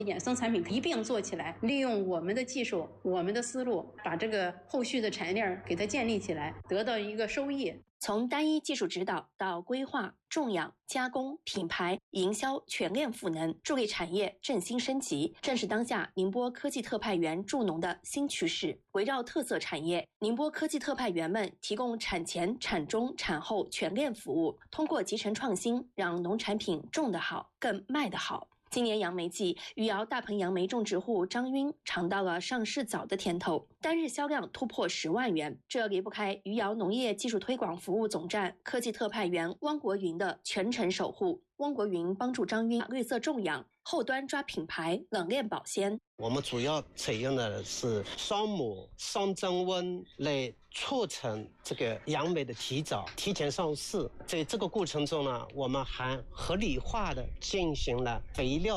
衍生产品一并做起来，利用我们的技术、我们的思路，把这个后续的产业链给它建立起来，得到一个收益。 从单一技术指导到规划、种养、加工、品牌、营销全链赋能，助力产业振兴升级，正是当下宁波科技特派员助农的新趋势。围绕特色产业，宁波科技特派员们提供产前、产中、产后全链服务，通过集成创新，让农产品种得好，更卖得好。今年杨梅季，余姚大棚杨梅种植户张晕尝到了上市早的甜头，单日销量突破10万元。这离不开余姚农业技术推广服务总站科技特派员汪国云的全程守护。汪国云帮助张晕绿色种养，后端抓品牌，冷链保鲜。 我们主要采用的是双模、双增温来促成这个杨梅的提前上市。在这个过程中呢，我们还合理化的进行了肥料